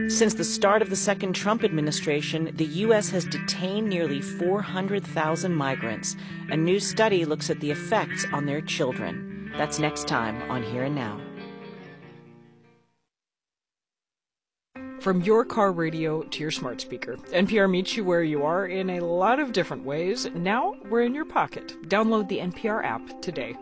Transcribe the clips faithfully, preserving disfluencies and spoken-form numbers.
Since the start of the second Trump administration, the U S has detained nearly four hundred thousand migrants. A new study looks at the effects on their children. That's next time on Here and Now. From your car radio to your smart speaker, N P R meets you where you are in a lot of different ways. Now we're in your pocket. Download the N P R app today.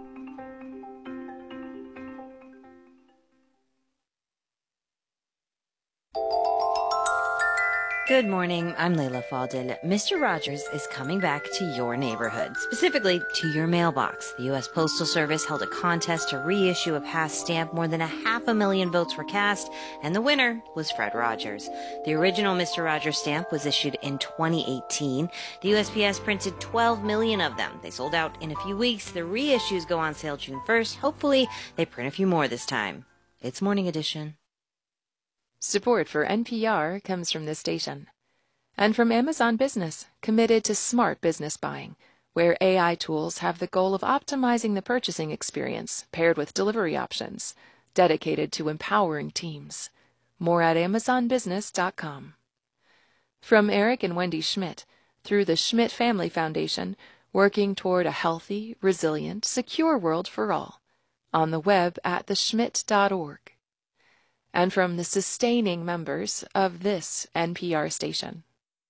Good morning, I'm Layla Faldil. Mister Rogers is coming back to your neighborhood, specifically to your mailbox. The U S Postal Service held a contest to reissue a past stamp. More than a half a million votes were cast, and the winner was Fred Rogers. The original Mister Rogers stamp was issued in twenty eighteen. The U S P S printed twelve million of them. They sold out in a few weeks. The reissues go on sale June first. Hopefully, they print a few more this time. It's Morning Edition. Support for N P R comes from this station. And from Amazon Business, committed to smart business buying, where A I tools have the goal of optimizing the purchasing experience paired with delivery options, dedicated to empowering teams. More at amazon business dot com. From Eric and Wendy Schmidt, through the Schmidt Family Foundation, working toward a healthy, resilient, secure world for all. On the web at the schmidt dot org. And from the sustaining members of this N P R station.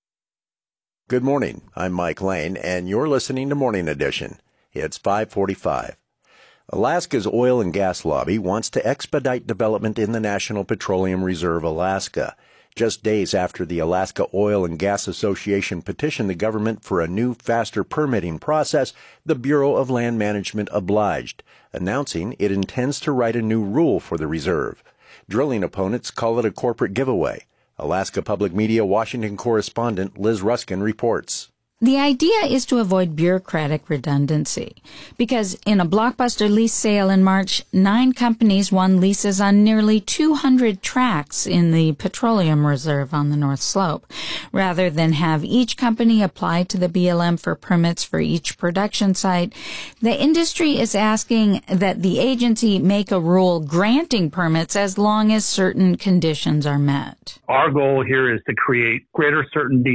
Good morning. I'm Mike Lane, and you're listening to Morning Edition. It's five forty-five. Alaska's oil and gas lobby wants to expedite development in the National Petroleum Reserve, Alaska. Just days after the Alaska Oil and Gas Association petitioned the government for a new, faster permitting process, the Bureau of Land Management obliged, announcing it intends to write a new rule for the reserve. Drilling opponents call it a corporate giveaway. Alaska Public Media Washington correspondent Liz Ruskin reports. The idea is to avoid bureaucratic redundancy, because in a blockbuster lease sale in March, nine companies won leases on nearly two hundred tracts in the Petroleum Reserve on the North Slope. Rather than have each company apply to the B L M for permits for each production site, the industry is asking that the agency make a rule granting permits as long as certain conditions are met. Our goal here is to create greater certainty